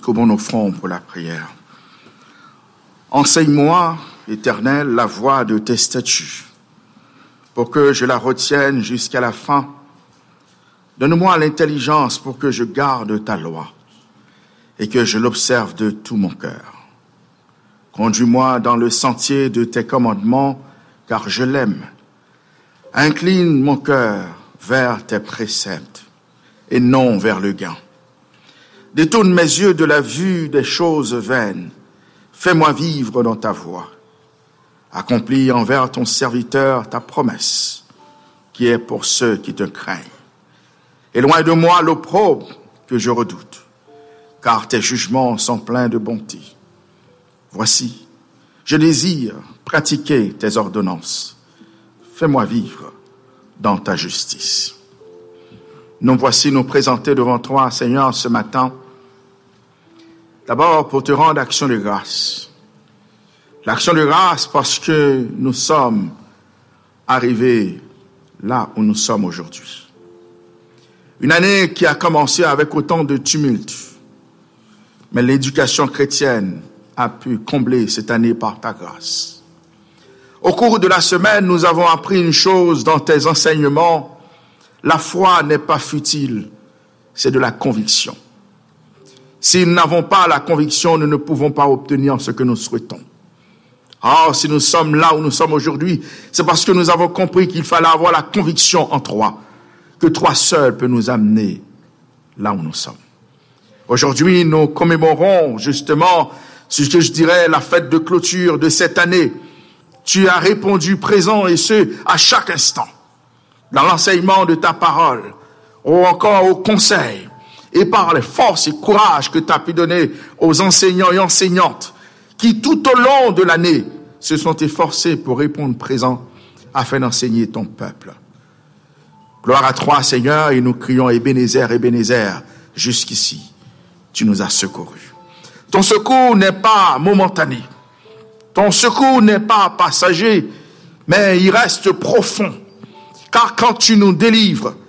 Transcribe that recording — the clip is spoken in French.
Courbons nos fronts pour la prière. Enseigne-moi, Éternel, la voie de tes statuts, pour que je la retienne jusqu'à la fin. Donne-moi l'intelligence pour que je garde ta loi et que je l'observe de tout mon cœur. Conduis-moi dans le sentier de tes commandements, car je l'aime. Incline mon cœur vers tes préceptes et non vers le gain. Détourne mes yeux de la vue des choses vaines. Fais-moi vivre dans ta voie. Accomplis envers ton serviteur ta promesse, qui est pour ceux qui te craignent. Éloigne de moi l'opprobre que je redoute, car tes jugements sont pleins de bonté. Voici, je désire pratiquer tes ordonnances. Fais-moi vivre dans ta justice. Nous voici nous présenter devant toi, Seigneur, ce matin, d'abord pour te rendre action de grâce. L'action de grâce parce que nous sommes arrivés là où nous sommes aujourd'hui. Une année qui a commencé avec autant de tumulte, mais l'éducation chrétienne a pu combler cette année par ta grâce. Au cours de la semaine, nous avons appris une chose dans tes enseignements. La foi n'est pas futile, c'est de la conviction. Si nous n'avons pas la conviction, nous ne pouvons pas obtenir ce que nous souhaitons. Or, si nous sommes là où nous sommes aujourd'hui, c'est parce que nous avons compris qu'il fallait avoir la conviction en toi, que toi seul peux nous amener là où nous sommes. Aujourd'hui, nous commémorons justement ce que je dirais la fête de clôture de cette année. Tu as répondu présent et ce, à chaque instant, dans l'enseignement de ta parole, ou encore au conseil, et par les forces et courage que tu as pu donner aux enseignants et enseignantes, qui tout au long de l'année se sont efforcés pour répondre présent afin d'enseigner ton peuple. Gloire à toi, Seigneur, et nous crions Ebenezer, Ebenezer, jusqu'ici, tu nous as secourus. Ton secours n'est pas momentané, ton secours n'est pas passager, mais il reste profond, car quand tu nous délivres,